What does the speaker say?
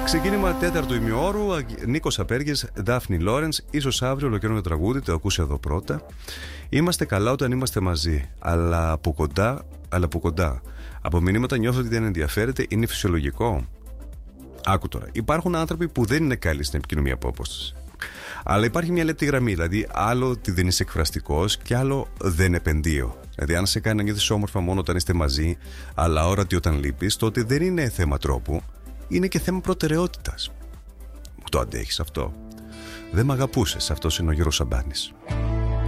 Ξεκίνημα τέταρτου ημιώρου. Νίκος Απέργης, Δάφνη Λόρενς. Ίσως αύριο ολοκαίρινο τραγούδι, το ακούσε εδώ πρώτα. Είμαστε καλά όταν είμαστε μαζί, αλλά από κοντά. Από μηνύματα νιώθω ότι δεν ενδιαφέρεται, είναι φυσιολογικό. Άκου τώρα. Υπάρχουν άνθρωποι που δεν είναι καλοί στην επικοινωνία από απόσταση. Αλλά υπάρχει μια λεπτή γραμμή. Δηλαδή, άλλο ότι δεν είσαι εκφραστικός και άλλο δεν επενδύω. Δηλαδή, αν σε κάνει να νιώθεις όμορφα μόνο όταν είστε μαζί, αλλά όρατη όταν λείπεις, τότε δεν είναι θέμα τρόπου, είναι και θέμα προτεραιότητας. Το αντέχεις αυτό? Δεν μ' αγαπούσες. Αυτός είναι ο Γιώργος Σαμπάνης.